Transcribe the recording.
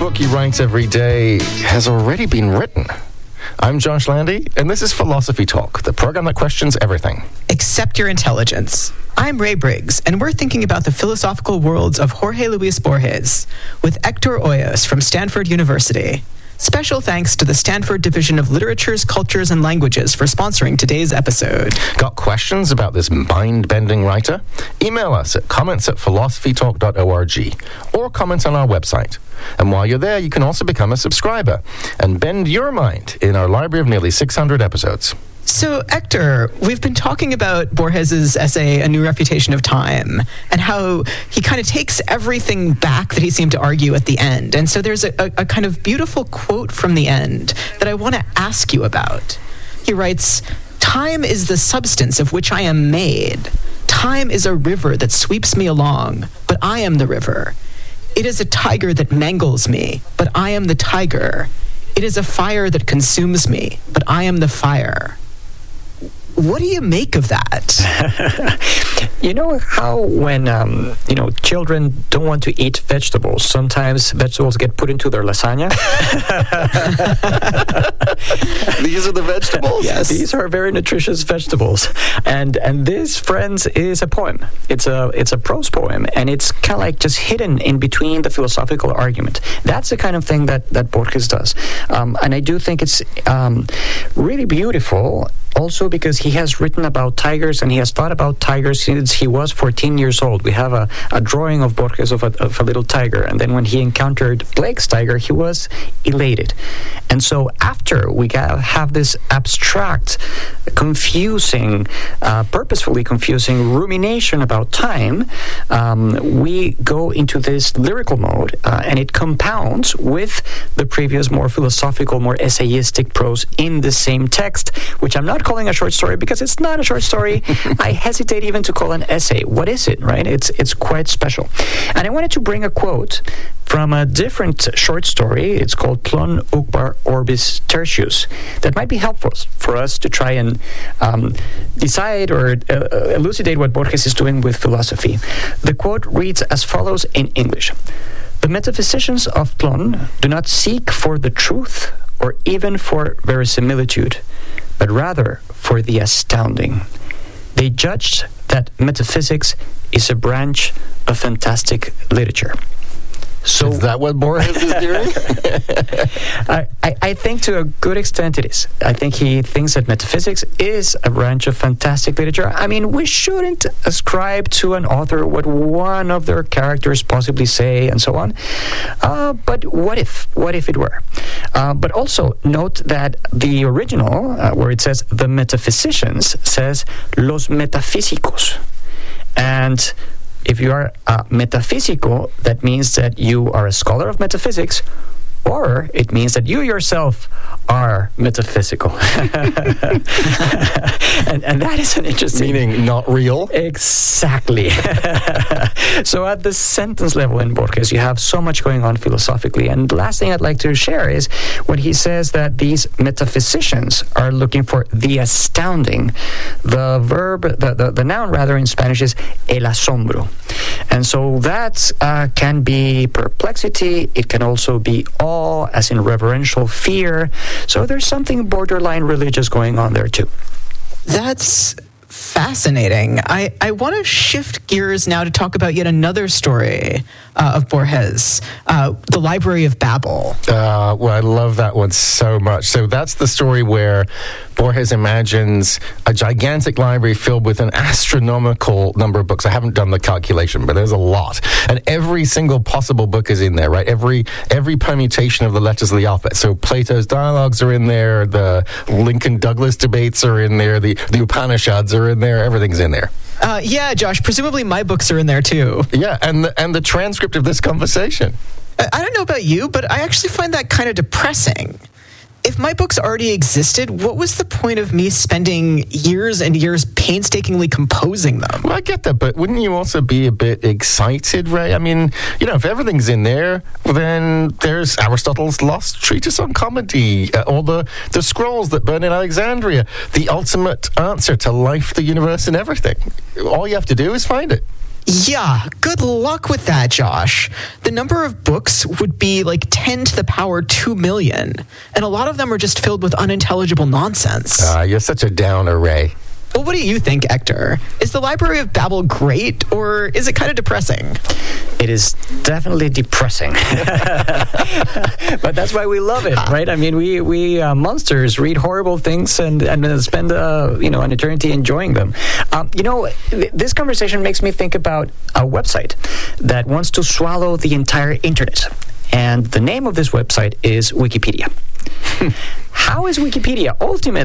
book you write every day has already been written. I'm Josh Landy, and this is Philosophy Talk, the program that questions everything. Except your intelligence. I'm Ray Briggs, and we're thinking about the philosophical worlds of Jorge Luis Borges with Hector Hoyos from Stanford University. Special thanks to the Stanford Division of Literatures, Cultures, and Languages for sponsoring today's episode. Got questions about this mind-bending writer? Email us at comments@philosophytalk.org or comment on our website. And while you're there, you can also become a subscriber and bend your mind in our library of nearly 600 episodes. So, Hector, we've been talking about Borges' essay, A New Refutation of Time, and how he kind of takes everything back that he seemed to argue at the end. And so there's a kind of beautiful quote from the end that I want to ask you about. He writes, "Time is the substance of which I am made. Time is a river that sweeps me along, but I am the river. It is a tiger that mangles me, but I am the tiger. It is a fire that consumes me, but I am the fire." What do you make of that? You know how when, children don't want to eat vegetables, sometimes vegetables get put into their lasagna? These are the vegetables? Yes, these are very nutritious vegetables. And this, friends, is a poem. It's a prose poem, and it's kind of like just hidden in between the philosophical argument. That's the kind of thing that Borges does. And I do think it's really beautiful, also because he has written about tigers and he has thought about tigers since he was 14 years old. We have a drawing of Borges of a little tiger, and then when he encountered Blake's tiger, he was elated. And so after we have this abstract, confusing, purposefully confusing rumination about time, we go into this lyrical mode, and it compounds with the previous more philosophical, more essayistic prose in the same text, which I'm not calling a short story because it's not a short story. I hesitate even to call an essay. What is it, right? It's quite special. And I wanted to bring a quote from a different short story. It's called Plon Uqbar Orbis Tertius. That might be helpful for us to try and decide or elucidate what Borges is doing with philosophy. The quote reads as follows in English. "The metaphysicians of Plon do not seek for the truth or even for verisimilitude, but rather for the astounding. They judged that metaphysics is a branch of fantastic literature." So is that what Borges is doing? I think to a good extent it is. I think he thinks that metaphysics is a branch of fantastic literature. I mean, we shouldn't ascribe to an author what one of their characters possibly say and so on. But what if? What if it were? But also note that the original, where it says the metaphysicians, says los metafísicos. And if you are a metaphysico, that means that you are a scholar of metaphysics, or it means that you yourself are metaphysical. and that is an interesting... Meaning not real? Exactly. So at the sentence level in Borges, you have so much going on philosophically. And the last thing I'd like to share is when he says that these metaphysicians are looking for the astounding. The verb, the noun rather in Spanish is el asombro. And so that can be perplexity. It can also be awe, as in reverential fear. So there's something borderline religious going on there too. That's fascinating. I want to shift gears now to talk about yet another story of Borges, The Library of Babel. Well, I love that one so much. So that's the story where Borges imagines a gigantic library filled with an astronomical number of books. I haven't done the calculation, but there's a lot. And every single possible book is in there, right? Every permutation of the letters of the alphabet. So Plato's dialogues are in there, the Lincoln-Douglas debates are in there, the Upanishads are in there, everything's in there. Yeah, Josh, presumably my books are in there too. Yeah, and the transcript of this conversation. I don't know about you, but I actually find that kind of depressing. If my books already existed, what was the point of me spending years and years painstakingly composing them? Well, I get that, but wouldn't you also be a bit excited, Ray? I mean, if everything's in there, then there's Aristotle's Lost Treatise on Comedy, or the scrolls that burn in Alexandria, the ultimate answer to life, the universe, and everything. All you have to do is find it. Yeah, good luck with that, Josh. The number of books would be like 10 to the power 2 million, and a lot of them are just filled with unintelligible nonsense. You're such a downer, Ray. Well, what do you think, Hector? Is the Library of Babel great, or is it kind of depressing? It is definitely depressing. But that's why we love it, right? I mean, we monsters read horrible things and spend an eternity enjoying them. This conversation makes me think about a website that wants to swallow the entire internet. And the name of this website is Wikipedia. How is Wikipedia ultimately